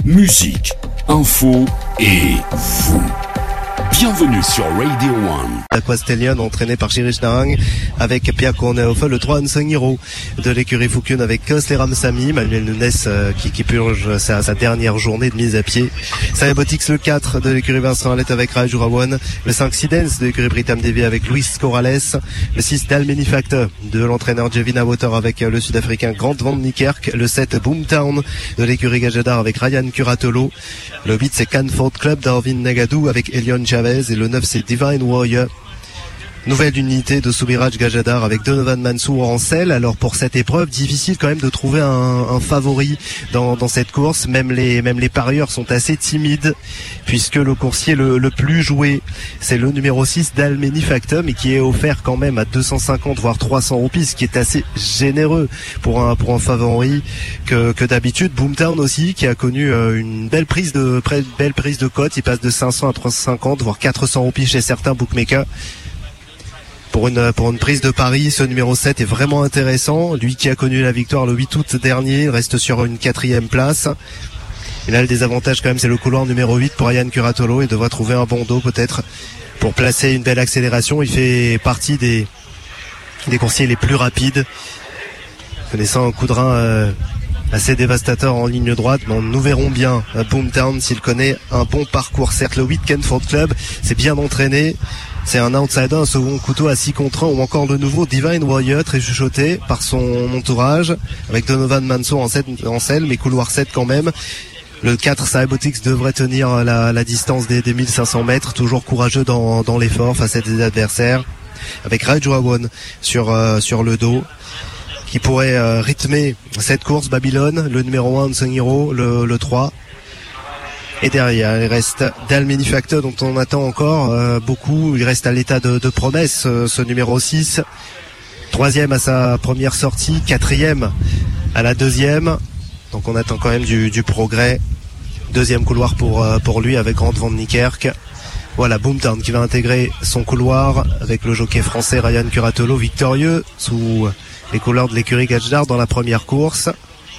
musique, info et vous. Bienvenue sur Radio One. Aquastellion entraîné par Girish Narang avec Pierre Cournehofer, le 3 Unsung Hero de l'écurie Fukun avec Kosler Ramsamy, Manuel Nunes qui purge sa dernière journée de mise à pied. Cybotix le 4 de l'écurie Vincent Allet avec Raj Urawan, le 5 Sidens de l'écurie Britam Devi avec Luis Corrales, le 6 Dalmeny Factor de l'entraîneur Jevina Water avec le sud-africain Grant Van Niekerk, le 7 Boomtown de l'écurie Gajadar avec Ryan Curatolo, le 8 c'est Canford Club d'Arvin Nagadou avec Elion Chavez et le 9 c'est Divine Warrior. Nouvelle unité de Subiraj Gajadar avec Donovan Mansour en selle. Alors pour cette épreuve, difficile quand même de trouver un favori dans cette course. Même les parieurs sont assez timides puisque le coursier le plus joué, c'est le numéro 6 Dalmeny Factum et qui est offert quand même à 250 voire 300 roupies, ce qui est assez généreux pour un favori que d'habitude. Boomtown aussi qui a connu une belle prise de cote. Il passe de 500 à 350 voire 400 roupies chez certains bookmakers. Pour une prise de pari, ce numéro 7 est vraiment intéressant. Lui qui a connu la victoire le 8 août dernier, il reste sur une 4e place. Et là, le désavantage quand même, c'est le couloir numéro 8 pour Ryan Curatolo. Il devra trouver un bon dos peut-être pour placer une belle accélération. Il fait partie des coursiers les plus rapides, connaissant un coup de rein assez dévastateur en ligne droite, mais nous verrons bien Boomtown s'il connaît un bon parcours. Certes, le 8 Canford Club, c'est bien entraîné. C'est un outsider, un second couteau à 6 contre 1, ou encore le nouveau Divine Warrior, très chuchoté par son entourage, avec Donovan Mansour en selle, mais couloir 7 quand même. Le 4 Cybotix devrait tenir la distance des 1500 mètres, toujours courageux dans l'effort face à des adversaires, avec Raj Urawan sur le dos, qui pourrait rythmer cette course. Babylone, le numéro 1 Unsung Hero, le 3. Et derrière, il reste Dalmeny Factor dont on attend encore beaucoup. Il reste à l'état de promesse, ce numéro 6. 3e à sa première sortie, 4e à la 2e. Donc on attend quand même du progrès. 2e couloir pour lui avec Grant Van Niekerk. Voilà, Boomtown qui va intégrer son couloir avec le jockey français Ryan Curatolo, victorieux sous les couleurs de l'écurie Gajadar dans la première course.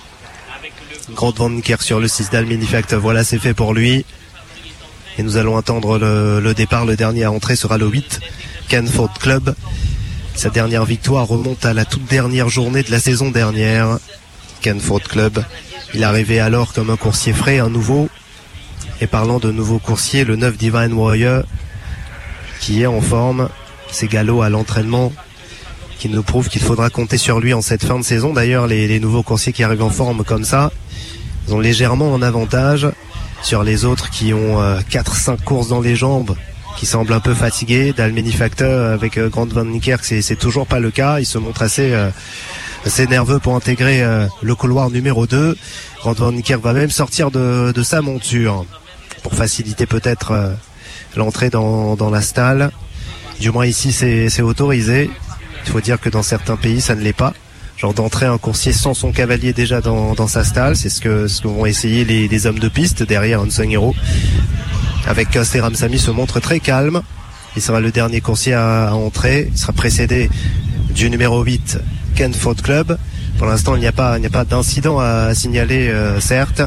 Grant Van Niekerk sur le 6 Dalmeny Factor, voilà, c'est fait pour lui. Et nous allons attendre le départ. Le dernier à entrer sera le 8 Canford Club. Sa dernière victoire remonte à la toute dernière journée de la saison dernière. Canford Club, il arrivait alors comme un coursier frais, un nouveau. Et parlant de nouveaux coursiers, le 9 Divine Warrior qui est en forme, c'est galop à l'entraînement qui nous prouve qu'il faudra compter sur lui en cette fin de saison. D'ailleurs, les nouveaux coursiers qui arrivent en forme comme ça, ils ont légèrement un avantage sur les autres qui ont 4-5 courses dans les jambes, qui semblent un peu fatigués. Dalmeny Factor avec Grant Van Niekerk, c'est toujours pas le cas. Il se montre assez nerveux pour intégrer le couloir numéro 2. Grant Van Niekerk va même sortir de sa monture pour faciliter peut-être l'entrée dans la stalle. Du moins ici c'est autorisé. Il faut dire que dans certains pays ça ne l'est pas. Genre d'entrer un coursier sans son cavalier déjà dans sa stalle, c'est ce que vont essayer les hommes de piste derrière Unsung Hero. Avec Kosler Ramsamy se montre très calme. Il sera le dernier coursier à entrer. Il sera précédé du numéro 8 Canford Club. Pour l'instant il n'y a pas d'incident à signaler, certes.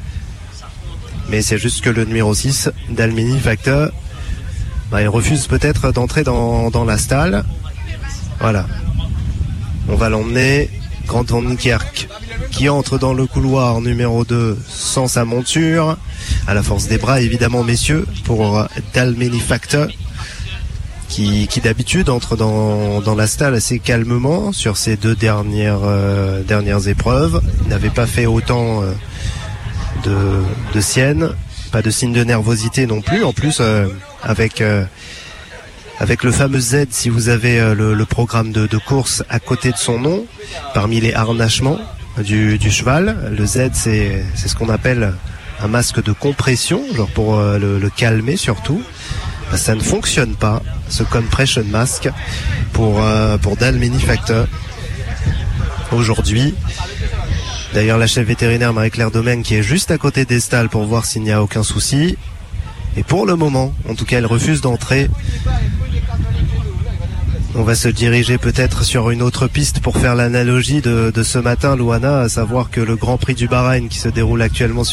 Mais c'est juste que le numéro 6 Dalmeny Factor, il refuse peut-être d'entrer dans la stalle. Voilà. On va l'emmener. Grant Van Niekerk qui entre dans le couloir numéro 2 sans sa monture. À la force des bras, évidemment, messieurs, pour Dalmeny Factor qui d'habitude entre dans la stalle assez calmement sur ces deux dernières épreuves. Il n'avait pas fait autant de siennes. Pas de signe de nervosité non plus. En plus, avec le fameux Z, si vous avez le programme de course à côté de son nom, parmi les harnachements du cheval, le Z c'est ce qu'on appelle un masque de compression, genre pour le calmer surtout. Ça ne fonctionne pas, ce compression mask pour Dalmeny Factor aujourd'hui. D'ailleurs la chef vétérinaire Marie-Claire Domaine qui est juste à côté des stalles pour voir s'il n'y a aucun souci. Et pour le moment, en tout cas, elle refuse d'entrer. On va se diriger peut-être sur une autre piste pour faire l'analogie de ce matin, Louana, à savoir que le Grand Prix du Bahreïn qui se déroule actuellement